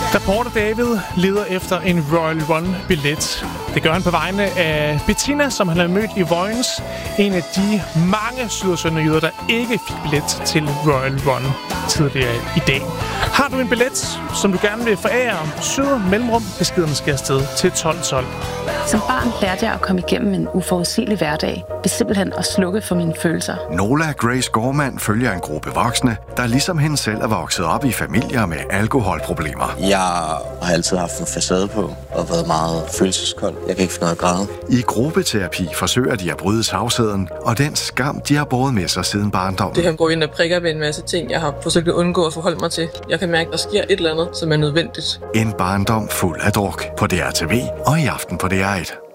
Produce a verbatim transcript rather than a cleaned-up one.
Reporter David leder efter en Royal Run-billet. Det gør han på vegne af Bettina, som han har mødt i Vojens. En af de mange syd- og sønderjyder, der ikke fik billet til Royal Run tidligere i dag. Har du en billet, som du gerne vil forære, syd mellemrum, beskeden skal afsted til tolv tolv. Som barn lærte jeg at komme igennem en uforudsigelig hverdag, ved simpelthen at slukke for mine følelser. Nola Grace Gorman følger en gruppe voksne, der ligesom hende selv er vokset op i familier med alkoholproblemer. Jeg har altid haft en facade på og været meget følelseskold. Jeg kan ikke finde noget at græde. I gruppeterapi forsøger de at bryde tavsheden og den skam, de har båret med sig siden barndommen. Det kan gå ind og prikke ved en masse ting, jeg har forsøgt at undgå at forholde mig til. Jeg kan mærke, at der sker et eller andet, som er nødvendigt. En barndom fuld af druk på D R T V og i aften på D R et.